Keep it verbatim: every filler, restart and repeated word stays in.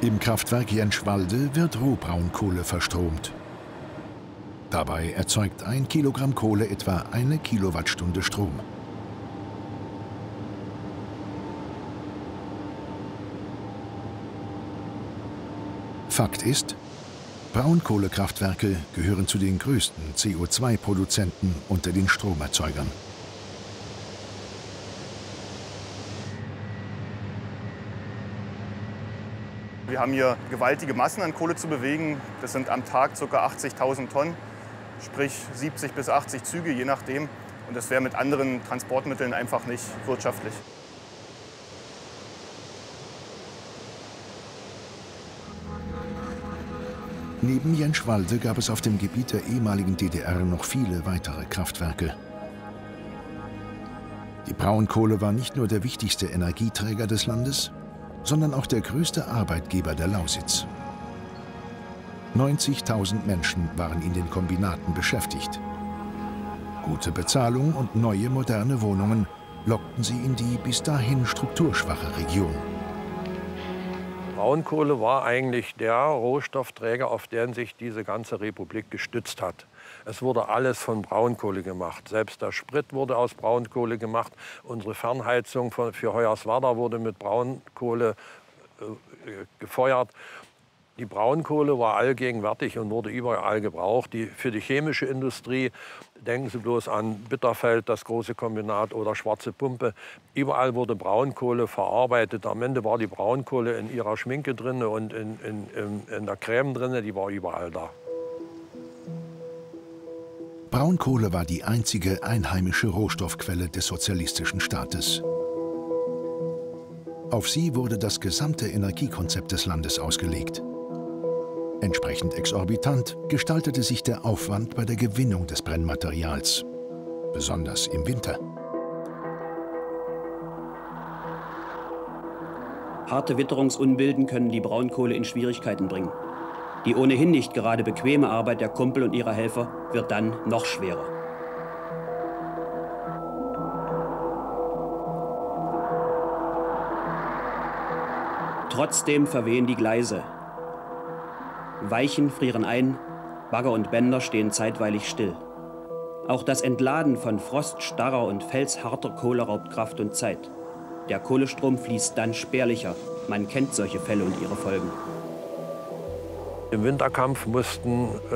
Im Kraftwerk Jänschwalde wird Rohbraunkohle verstromt. Dabei erzeugt ein Kilogramm Kohle etwa eine Kilowattstunde Strom. Fakt ist, Braunkohlekraftwerke gehören zu den größten C O zwei Produzenten unter den Stromerzeugern. Wir haben hier gewaltige Massen an Kohle zu bewegen. Das sind am Tag ca. achtzigtausend Tonnen, sprich siebzig bis achtzig Züge, je nachdem. Und das wäre mit anderen Transportmitteln einfach nicht wirtschaftlich. Neben Jänschwalde gab es auf dem Gebiet der ehemaligen D D R noch viele weitere Kraftwerke. Die Braunkohle war nicht nur der wichtigste Energieträger des Landes, sondern auch der größte Arbeitgeber der Lausitz. neunzigtausend Menschen waren in den Kombinaten beschäftigt. Gute Bezahlung und neue moderne Wohnungen lockten sie in die bis dahin strukturschwache Region. Braunkohle war eigentlich der Rohstoffträger, auf den sich diese ganze Republik gestützt hat. Es wurde alles von Braunkohle gemacht. Selbst der Sprit wurde aus Braunkohle gemacht. Unsere Fernheizung für Hoyerswerda wurde mit Braunkohle äh, gefeuert. Die Braunkohle war allgegenwärtig und wurde überall gebraucht. Die, für die chemische Industrie, denken Sie bloß an Bitterfeld, das große Kombinat, oder Schwarze Pumpe. Überall wurde Braunkohle verarbeitet. Am Ende war die Braunkohle in ihrer Schminke drin und in, in, in, in der Creme drin. Die war überall da. Braunkohle war die einzige einheimische Rohstoffquelle des sozialistischen Staates. Auf sie wurde das gesamte Energiekonzept des Landes ausgelegt. Entsprechend exorbitant gestaltete sich der Aufwand bei der Gewinnung des Brennmaterials, besonders im Winter. Harte Witterungsunbilden können die Braunkohle in Schwierigkeiten bringen. Die ohnehin nicht gerade bequeme Arbeit der Kumpel und ihrer Helfer wird dann noch schwerer. Trotzdem verwehen die Gleise. Weichen frieren ein, Bagger und Bänder stehen zeitweilig still. Auch das Entladen von froststarrer und felsharter Kohle raubt Kraft und Zeit. Der Kohlestrom fließt dann spärlicher. Man kennt solche Fälle und ihre Folgen. Im Winterkampf mussten